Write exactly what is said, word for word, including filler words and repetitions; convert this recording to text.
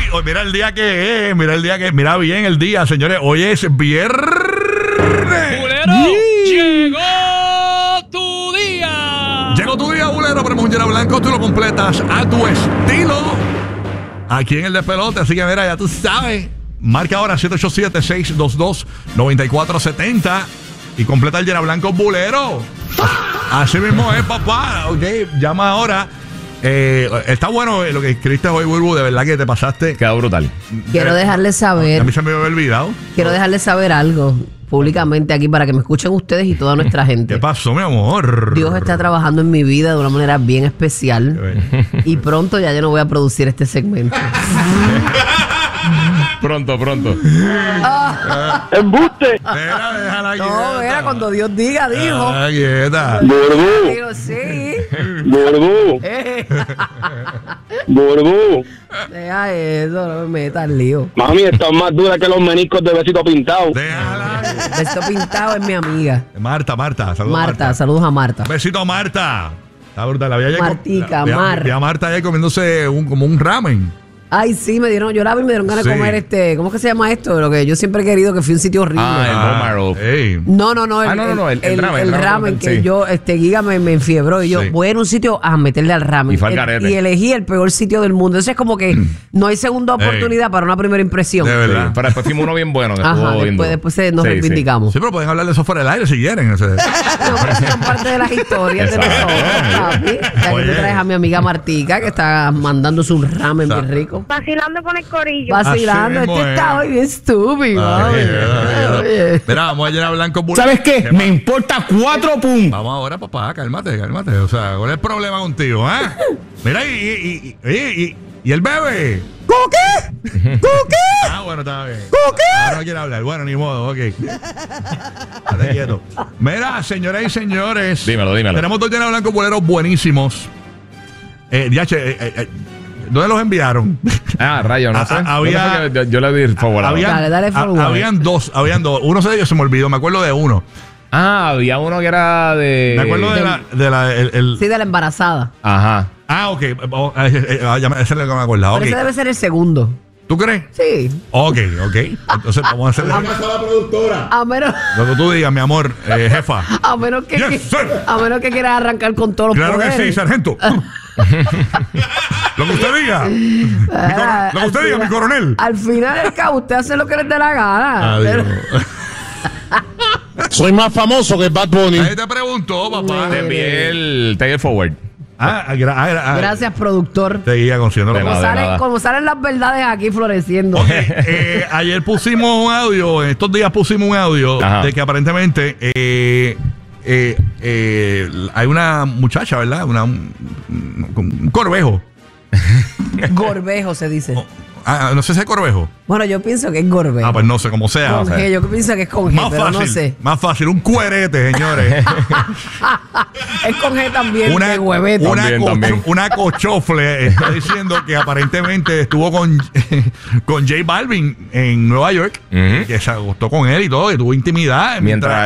hoy, mira el día que es, mira el día que es, mira bien el día, señores. Hoy es viernes. ¡Bulero! ¡Llegó tu día! Llegó tu día, Bulero. Ponemos un llena blanco, tú lo completas a tu estilo. Aquí en el despelote, así que mira, ya tú sabes. Marca ahora siete ocho siete, seis dos dos, nueve cuatro siete cero y completa el llena blanco Bulero. Así mismo es, papá. Ok, llama ahora. Eh, está bueno lo que escribiste hoy, Burbu. De verdad que te pasaste. Quedó brutal. Quiero dejarles saber. A mí se me había olvidado. Quiero dejarles saber algo públicamente aquí para que me escuchen ustedes y toda nuestra gente. ¿Qué pasó, mi amor? Dios está trabajando en mi vida de una manera bien especial y pronto ya yo no voy a producir este segmento. Pronto, pronto. Ah. ¡Embuste! Déjala, déjala No, era cuando Dios diga, dijo. Ah, quieta. ¡Borbú! Digo, sí. ¡Borbú! Eh, ¡Borbú! Deja eso, no me metas lío. Mami, estás más dura que los meniscos de besito pintado. Déjala. Beso pintado es mi amiga. Marta, Marta. Saludos Marta, Marta. saludos a Marta. Besito, Marta. Está brutal. La vi ayer Martica, com- vi a- Mar. vi a Marta ayer comiéndose un, como un ramen. Ay, sí, me dieron, yo la vi y me dieron ganas Sí. de comer este, ¿cómo es que se llama esto? Lo que yo siempre he querido, que fui a un sitio horrible. Ah, el bone marrow. Ey. No, no, no. El, Ah, no, no, no, el- el ramen, El, el ramen, ramen que sí. yo, este, Giga me, me enfiebró. Y yo Sí. voy a ir a un sitio a meterle al ramen. Y fue al El- garete. y elegí el peor sitio del mundo. Entonces es como que no hay segunda Ey. oportunidad para una primera impresión. De verdad. Sí, pero después fuimos uno bien bueno. Que Ajá, estuvo bien después, duro. después se- nos Sí, sí. reivindicamos. Sí, pero pueden hablar de eso fuera del aire si quieren. O sea. No, pero eso son parte de las historias de Exacto. nosotros, papi. Ya que Oye. tú traes a mi amiga Martica, que está mandándose un ramen bien rico. Vacilando con el corillo. Vacilando. Así mismo Este es. está hoy bien estúpido. Ay, oye. ay, ay. Oye. Mira, vamos a llenar blanco. Bulero. ¿Sabes qué? Me importa cuatro puntos. Vamos ahora, papá, cálmate, cálmate. O sea, ¿cuál es el problema contigo, eh? Mira, y, y, y, y, y, y el bebé. ¿Qué? ¿Qué? Ah, bueno, está bien. Ahora no quiere hablar. Bueno, ni modo, ok. Estate quieto. Mira, señoras y señores. Dímelo, dímelo. Tenemos dos llenos blancos boleros buenísimos. Eh, D H, eh, eh, eh, ¿dónde los enviaron? Ah, rayo, no Ah, sé. ah, había- ¿Dónde fue que yo, yo le di favor a Habían, Dale, dale ha- forward. habían dos, habían dos. Uno de ellos se me olvidó, me acuerdo de uno. Ah, había uno que era de. Me acuerdo de la. De la el, el- Sí, de la embarazada. Ajá. Ah, ok. Oh, eh, eh, eh, ya me- ese es el que me acordaba. Pero Ok. ese debe ser el segundo. ¿Tú crees? Sí. Ok, ok. Entonces vamos a hacerle A menos, lo que tú digas, mi amor, eh, jefa. a menos que, Yes, sir. a menos que quieras arrancar con todos los Claro que poderes. sí, sargento. Lo que usted diga. Mi cor- Ah, lo que usted al diga, mi final- coronel. Al final del cabo, usted hace lo que le dé la gana. Adiós. Soy más famoso que Bad Bunny. Ahí te preguntó, papá. Te envié el take it forward. Ah, gra- ah, ah, Gracias, productor. Seguía consiguiendo De lo Como nada, de salen, nada. como salen las verdades aquí floreciendo. Ok, eh, ayer pusimos un audio, en estos días pusimos un audio Ajá. de que aparentemente eh, eh, eh, hay una muchacha, ¿verdad? Una, un, un corvejo. Gorbejo se dice. Ah, no sé si es corvejo. Bueno, yo pienso que es gorbejo. Ah, pues no sé, como sea. Con o sea. G, yo pienso que es con G, Más pero fácil, no sé. más fácil, un cuerete, señores. Es con G también, una, que huevete. una, También, co- también. una cochofle está diciendo que aparentemente estuvo con, con J Balvin en Nueva York, Ujú. que se acostó con él y todo, que tuvo intimidad Mientras